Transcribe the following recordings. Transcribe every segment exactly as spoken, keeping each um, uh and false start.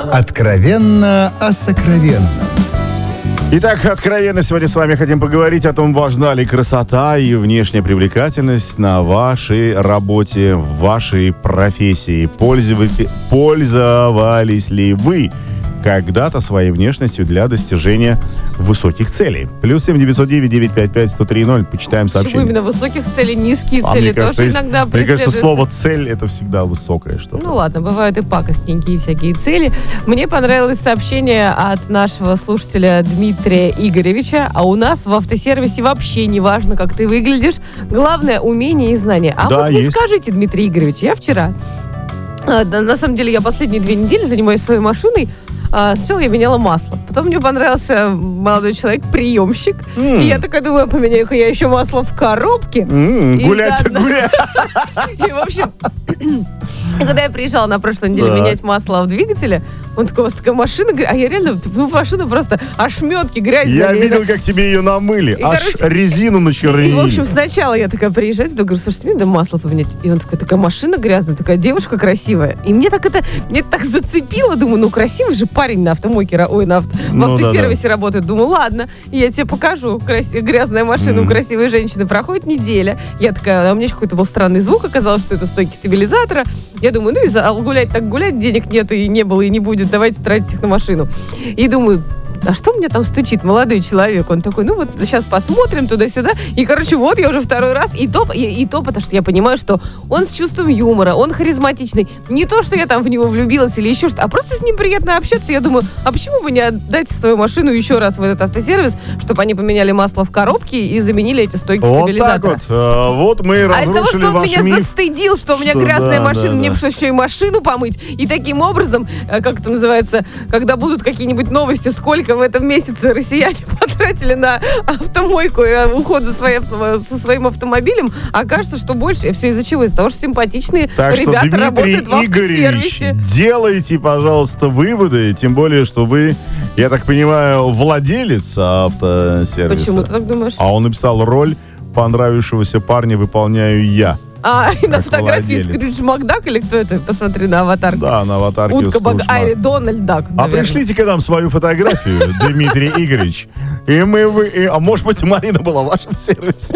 Откровенно о сокровенном. Итак, откровенно сегодня с вами хотим поговорить о том, важна ли красота и внешняя привлекательность на вашей работе, в вашей профессии. Пользовали- Пользовались ли вы когда-то своей внешностью для достижения высоких целей? Плюс семь девятьсот девять девятьсот пятьдесят пять сто три ноль. Почитаем Почему сообщение. именно высоких целей, низкие А цели мне кажется, тоже есть- иногда мне кажется, преследуются. слово «цель» — это всегда высокое что-то. Ну ладно, бывают и пакостненькие всякие цели. Мне понравилось сообщение от нашего слушателя Дмитрия Игоревича. А у нас в автосервисе вообще не важно, как ты выглядишь. Главное — умение и знание. А Да, вот вы есть. скажите, Дмитрий Игоревич, я вчера... а, да, на самом деле, я последние две недели занимаюсь своей машиной. А, сначала я меняла масло. Потом мне понравился молодой человек, приемщик. М. И я такая думаю, поменяю-ка я еще масло в коробке. М, И Гулять-то заодно- гулять. И, в общем, когда я приезжала на прошлой неделе Так. менять масло в двигателе, он такой, у вас такая машина, гря-». а я реально, ну, машина просто ошметки, грязь. Я налили. видел, как тебе ее намыли. И, Аж короче, резину И, начернили. и, в общем, сначала я такая приезжаю, я говорю, слушайте, мне надо масло поменять. И он такой, такая машина грязная, такая девушка красивая. И мне так это, мне это так зацепило, думаю, ну красивый же парень на автомойке, ра- ой, на авто, в Ну, автосервисе работает. Думаю, ладно, я тебе покажу краси- грязная машина у Мгм. красивой женщины. Проходит неделя. Я такая, а у меня еще какой-то был странный звук, оказалось, что это стойки стабилизатора. Я думаю, ну и за, гулять так гулять, денег нет и не было, и не будет, давайте тратить их на машину. И думаю, а что у меня там стучит молодой человек? Он такой, ну вот сейчас посмотрим туда-сюда. И, короче, вот я уже второй раз. И то, и, и то, потому что я понимаю, что он с чувством юмора, он харизматичный. Не то, что я там в него влюбилась или еще что-то, а просто с ним приятно общаться. Я думаю, а почему бы не отдать свою машину еще раз в этот автосервис, чтобы они поменяли масло в коробке и заменили эти стойки Вот стабилизатора. так вот. Э, Вот мы и А из того, разрушили что он ваш меня миф. застыдил, что у меня Что грязная да, машина, да, мне да. пришлось еще и машину помыть. И таким образом, э, как это называется, когда будут какие-нибудь новости, сколько в этом месяце россияне потратили на автомойку и э, уход за, своей авто- со своим автомобилем, окажется, что больше. И все из-за чего? Из-за того, что симпатичные Так что, ребята Дмитрий работают в Игоревич, автосервисе. делайте, пожалуйста, выводы, тем более, что вы, я так понимаю, владелец автосервиса. Почему ты так думаешь? А он написал: роль понравившегося парня выполняю я. А, и на как фотографии владелец. Скридж Макдак или кто это? Посмотри на аватарку. Да, на аватарке Утка Скрудж Бак... А, Мак. или Дональд Дак, А наверное. пришлите-ка нам свою фотографию, Дмитрий Игоревич. И мы вы... и- А может быть, Марина была в вашем сервисе?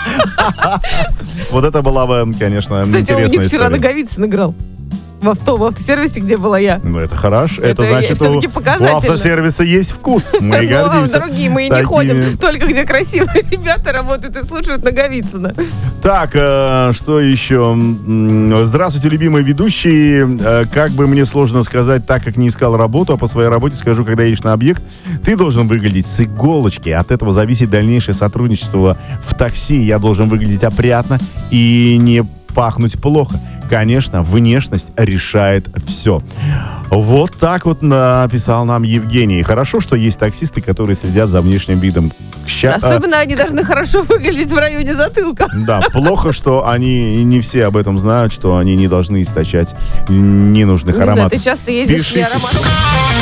Вот это была бы, конечно, Кстати, он интересная мне вчера история. Наговицын играл. В авто, в автосервисе, где была я. Ну, это хорошо. Это, Это значит, у, всё-таки у показательно. автосервиса есть вкус. Мы Ну, а гордимся. другие мы и не такими. ходим, только где красивые ребята работают и слушают Наговицына. Так, э, что еще? М, Здравствуйте, любимые ведущие. Э, Как бы мне сложно сказать, так как не искал работу, а по своей работе скажу, когда едешь на объект, ты должен выглядеть с иголочки. От этого зависит дальнейшее сотрудничество в такси. Я должен выглядеть опрятно и не пахнуть плохо. Конечно, внешность решает все. Вот так вот написал нам Евгений. Хорошо, что есть таксисты, которые следят за внешним видом. К ща- Особенно они должны хорошо выглядеть в районе затылка. Да, плохо, что они не все об этом знают, что они не должны источать ненужных Не знаю, ароматов. ты часто ездишь Пишите. не ароматом.